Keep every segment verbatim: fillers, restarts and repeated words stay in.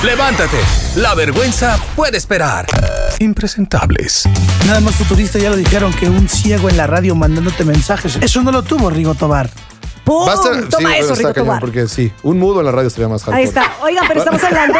Levántate. La vergüenza puede esperar. Impresentables. Nada más futurista, ya lo dijeron, que un ciego en la radio mandándote mensajes. Eso no lo tuvo Rigo Tobar. ¡Pum! Va a estar- Toma sí, eso, está Rigo cañón, Tobar. porque sí, un mudo en la radio estaría más hardcore. Ahí está. Oigan, pero estamos hablando...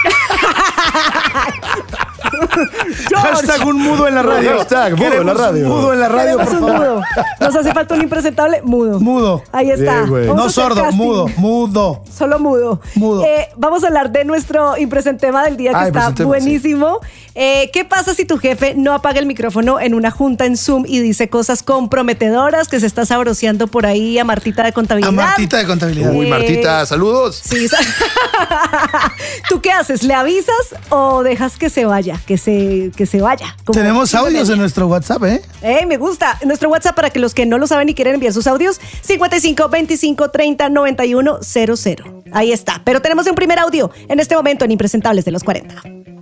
Hashtag un mudo en la radio. Hashtag mudo en la Queremos radio. un mudo en la radio, Queremos por un favor. mudo. Nos hace falta un impresentable mudo. Mudo. Ahí está. Bien, güey. Vamos a No hacer sordo, casting. mudo, mudo. Solo mudo. Mudo. Eh, vamos a hablar de nuestro impresentema del día que Ah, está impresentema, buenísimo. Eh, ¿Qué pasa si tu jefe no apaga el micrófono en una junta en Zoom y dice cosas comprometedoras, que se está sabroseando por ahí a Martita de contabilidad? A Martita de contabilidad. Uy, Eh, Martita, saludos. Sí. ¿Tú qué haces? ¿Le avisas o dejas que se vaya? Que se, que se vaya. Como Tenemos audios simplemente. en nuestro WhatsApp, ¿eh? Eh, me gusta. Nuestro WhatsApp, para que los que no lo saben y quieren enviar sus audios, cincuenta y cinco, veinticinco, treinta, noventa y uno, cero cero. Ahí está. Pero tenemos un primer audio en este momento en Impresentables de los cuarenta.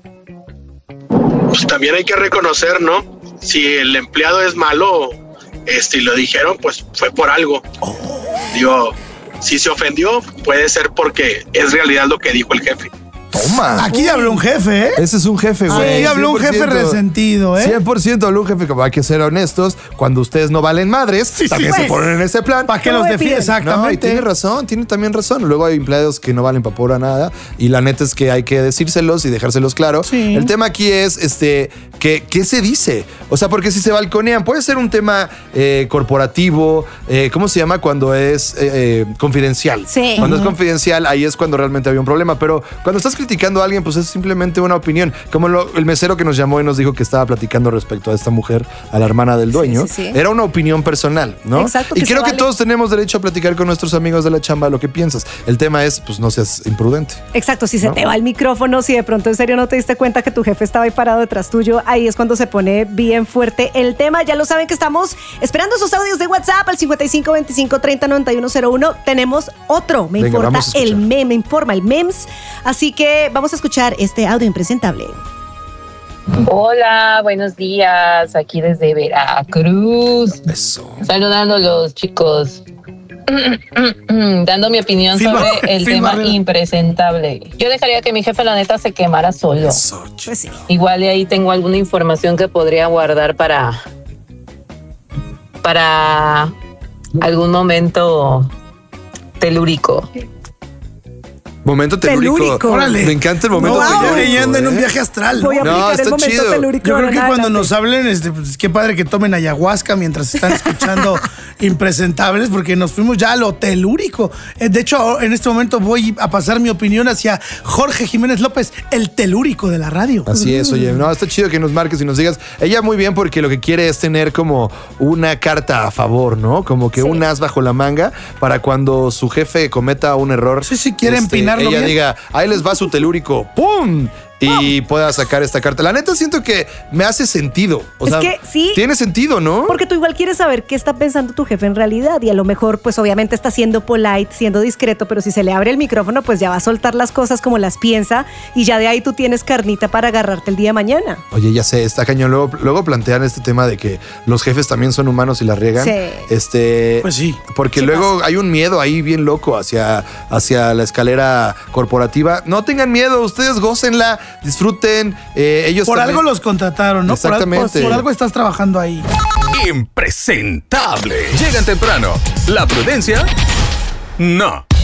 Pues también hay que reconocer, ¿no? Si el empleado es malo, este, y lo dijeron, pues fue por algo. Digo, si se ofendió, puede ser porque es realidad lo que dijo el jefe. Toma. Aquí habló un jefe, ¿eh? Ese es un jefe, güey. Aquí habló un jefe cien por ciento. resentido, ¿eh? cien por ciento habló un jefe, como hay que ser honestos. Cuando ustedes no valen madres, también pues. se ponen en ese plan. ¿Para qué ¿Cómo los me defiende? piden? No, y Exactamente. tiene razón, tiene también razón. Luego hay empleados que no valen para pura nada y la neta es que hay que decírselos y dejárselos claro. Sí. El tema aquí es, este, que, ¿qué se dice? O sea, porque si se balconean, puede ser un tema eh, corporativo, eh, ¿cómo se llama? Cuando es eh, eh, confidencial. Sí. Cuando es confidencial, ahí es cuando realmente había un problema. Pero cuando estás criticando a alguien, pues es simplemente una opinión. Como lo- el mesero que nos llamó y nos dijo que estaba platicando respecto a esta mujer, a la hermana del dueño, sí, sí. era una opinión personal, ¿no? Exacto, y que se creo que vale. todos tenemos derecho a platicar con nuestros amigos de la chamba lo que piensas. El tema es, pues no seas imprudente. Exacto, si se ¿No? te va el micrófono, si de pronto en serio no te diste cuenta que tu jefe estaba ahí parado detrás tuyo, ahí es cuando se pone bien fuerte el tema. Ya lo saben que estamos esperando sus audios de WhatsApp al cincuenta y cinco, veinticinco, treinta, noventa y uno, cero uno. Tenemos otro, me Venga, importa vamos a escuchar. el meme, me informa el memes. Así que vamos a escuchar este audio impresentable. Hola, buenos días, aquí desde Veracruz, Eso. saludándolos chicos, dando mi opinión Phil sobre Bar- el Phil tema Barrera. impresentable. Yo dejaría que mi jefe la neta se quemara solo. Eso, chico. Pues sí. Igual y ahí tengo alguna información que podría guardar para para algún momento telúrico. Momento telúrico. Telúrico. Órale. Me encanta el momento No, telúrico. ya anda en un ¿eh? viaje astral. Voy a No, aplicar el está momento chido. telúrico. Yo creo en que cuando adelante. nos hablen, este, pues, qué padre que tomen ayahuasca mientras están escuchando Impresentables, porque nos fuimos ya a lo telúrico. Eh, De hecho, en este momento voy a pasar mi opinión hacia Jorge Jiménez López, el telúrico de la radio. Así es, oye, no, está chido que nos marques y nos digas. Ella muy bien porque lo que quiere es tener como una carta a favor, ¿no? Como que Sí. un as bajo la manga para cuando su jefe cometa un error. Sí, sí, quiere empinarlo Ella bien. diga, ahí les va su telúrico, ¡pum! Y pueda sacar esta carta. La neta siento que me hace sentido. O Es sea, que sí. Tiene sentido, ¿no? Porque tú igual quieres saber qué está pensando tu jefe en realidad y a lo mejor pues obviamente está siendo polite, siendo discreto, pero si se le abre el micrófono pues ya va a soltar las cosas como las piensa y ya de ahí tú tienes carnita para agarrarte el día de mañana. Oye, ya sé, está cañón. Luego, luego plantean este tema de que los jefes también son humanos y la riegan. Sí. Este, Pues sí. Porque Sí luego hay un miedo ahí bien loco hacia, hacia la escalera corporativa. No tengan miedo, ustedes gócenla, disfruten. eh, ellos Por también- algo los contrataron, ¿no? Por al- Exactamente. Por, por algo estás trabajando ahí. Impresentable. Llegan temprano. La prudencia, no.